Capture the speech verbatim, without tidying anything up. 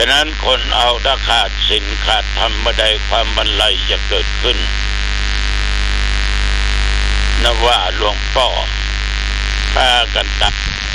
ฉะนั้นคนเอาถ้าขาดศีลขาดธรรมเมื่อใดความบรรลัยจะเกิดขึ้นนะว่าหลวงพ่อพากันตัด